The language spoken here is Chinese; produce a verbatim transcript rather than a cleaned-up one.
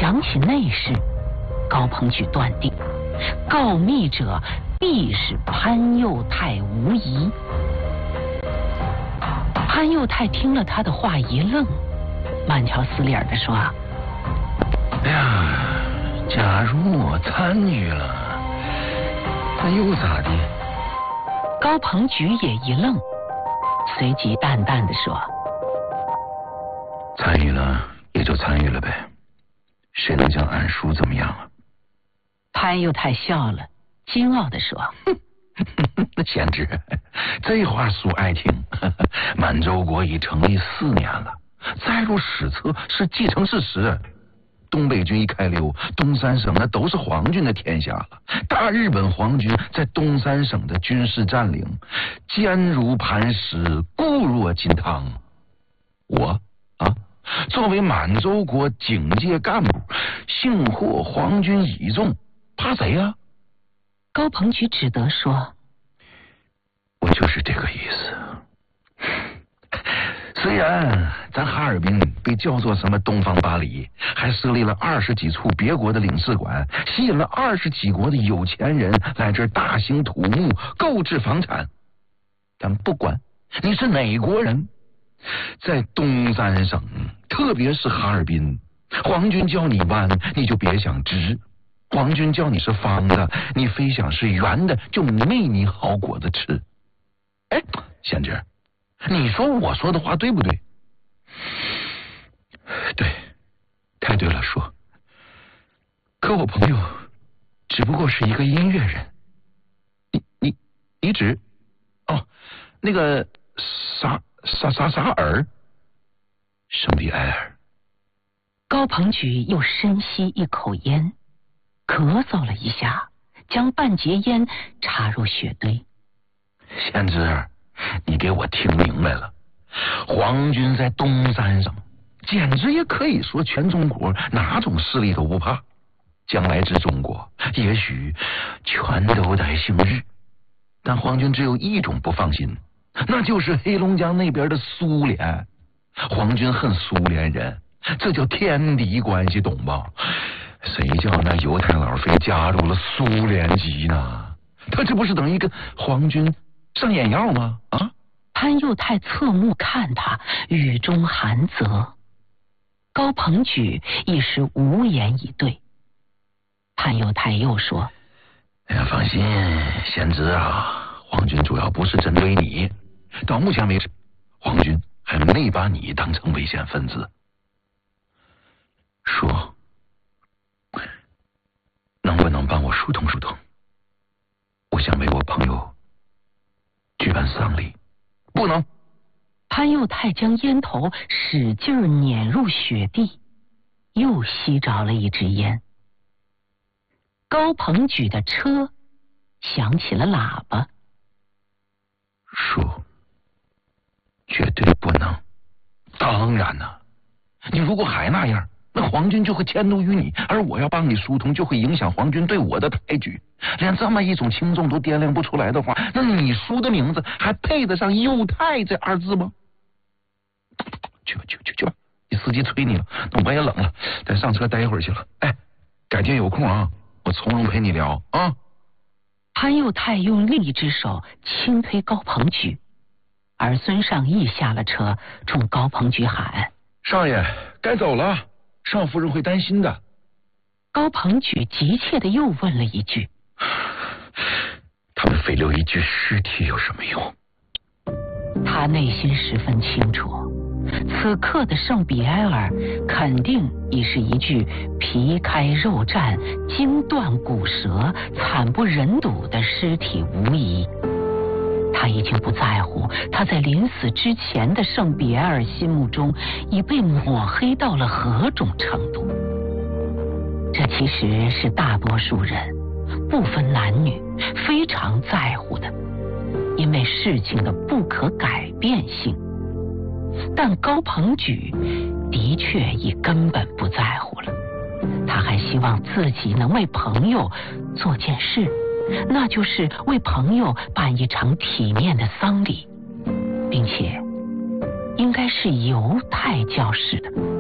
想起那事，高鹏举断定告密者必是潘佑泰无疑。潘佑泰听了他的话一愣，慢条斯理地说： 哎呀，假如我参与了，那又咋的？ 高鹏举也一愣，随即淡淡地说： 参与了也就参与了呗，谁能将俺叔怎么样啊？ 潘佑泰笑了，惊傲地说： 贤侄，这话叔爱听。满洲国已成立四年了，载入史册是既成事实。东北军一开溜，东三省那都是皇军的天下了。大日本皇军在东三省的军事占领，坚如磐石，固若金汤。我啊，作为满洲国警戒干部，幸获皇军倚重，怕谁呀、啊？ 高鹏举只得说： 我就是这个意思。虽然咱哈尔滨被叫做什么东方巴黎，还设立了二十几处别国的领事馆，吸引了二十几国的有钱人来这儿大兴土木，购置房产，但不管你是哪国人，在东三省，特别是哈尔滨，皇军叫你弯，你就别想直；皇军叫你是方的，你非想是圆的，就没你好果子吃。哎，贤侄，你说我说的话对不对？对，太对了，说。可我朋友只不过是一个音乐人。你你你指？哦，那个啥啥啥啥尔，圣比埃尔。 高鹏举又深吸一口烟，咳嗽了一下，将半截烟插入雪堆。 贤侄，你给我听明白了，皇军在东三省，简直也可以说全中国哪种势力都不怕。将来之中国，也许全都得姓日，但皇军只有一种不放心，那就是黑龙江那边的苏联。皇军恨苏联人，这叫天敌关系，懂吧？谁叫那犹太佬非加入了苏联籍呢？他这不是等于跟皇军上眼药吗？啊！ 潘佑泰侧目看他，语中含责。高鹏举一时无言以对。潘佑泰又说： 哎呀，放心，贤侄啊，皇军主要不是针对你，到目前为止，皇军还没把你当成危险分子。说，能不能帮我疏通疏通？我想为我朋友举办丧礼。不能。 潘佑泰将烟头使劲碾入雪地，又吸着了一支烟。高鹏举的车响起了喇叭。 说，绝对不能。当然呢，你如果还那样，那皇军就会迁怒于你，而我要帮你疏通，就会影响皇军对我的抬举。连这么一种轻重都掂量不出来的话，那你叔的名字还配得上佑泰这二字吗？去吧去吧去吧，你司机催你了，那我也冷了，得上车待一会儿去了。哎，改天有空啊，我从容陪你聊啊。 潘佑泰用另一只手轻推高鹏举，而孙尚义下了车，冲高鹏举喊： 少爷，该走了，少夫人会担心的。 高鹏举急切地又问了一句： 他们非留一具尸体有什么用？ 他内心十分清楚，此刻的圣比埃尔肯定已是一具皮开肉绽、筋断骨折、惨不忍睹的尸体无疑。他已经不在乎他在临死之前的圣比埃尔心目中已被抹黑到了何种程度。这其实是大多数人不分男女非常在乎的，因为事情的不可改变性。但高鹏举的确已根本不在乎了，他还希望自己能为朋友做件事，那就是为朋友办一场体面的丧礼，并且应该是犹太教式的。